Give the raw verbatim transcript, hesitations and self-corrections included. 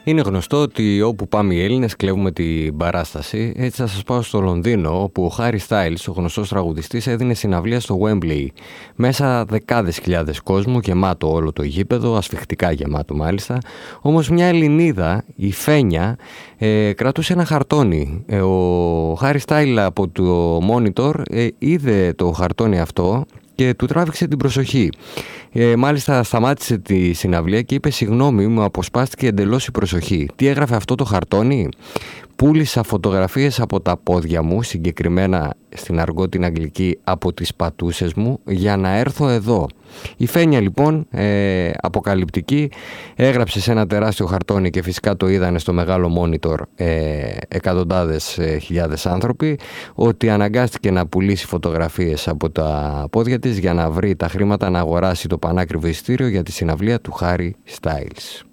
Είναι γνωστό ότι όπου πάμε οι Έλληνες κλέβουμε την παράσταση. Έτσι θα σας πάω στο Λονδίνο, όπου ο Χάρι Στάιλς, ο γνωστός τραγουδιστής, έδινε συναυλία στο Wembley. Μέσα δεκάδες χιλιάδες κόσμου, γεμάτο όλο το γήπεδο, ασφιχτικά γεμάτο μάλιστα. Όμως μια Ελληνίδα, η Φένια, ε, κρατούσε ένα χαρτόνι. Ε, ο Χάρι Στάιλ από το monitor ε, είδε το χαρτόνι αυτό και του τράβηξε την προσοχή. Ε, μάλιστα σταμάτησε τη συναυλία και είπε «Συγγνώμη, μου αποσπάστηκε εντελώς η προσοχή». Τι έγραφε αυτό το χαρτόνι? «Πούλησα φωτογραφίες από τα πόδια μου, συγκεκριμένα στην αργό την αγγλική από τις πατούσες μου, για να έρθω εδώ». Η Φένια λοιπόν, ε, αποκαλυπτική, έγραψε σε ένα τεράστιο χαρτόνι και φυσικά το είδανε στο μεγάλο monitor ε, εκατοντάδες ε, χιλιάδες άνθρωποι, ότι αναγκάστηκε να πουλήσει φωτογραφίες από τα πόδια της για να βρει τα χρήματα να αγοράσει το πανάκριβο ειστήριο για τη συναυλία του Χάρι Στάιλς.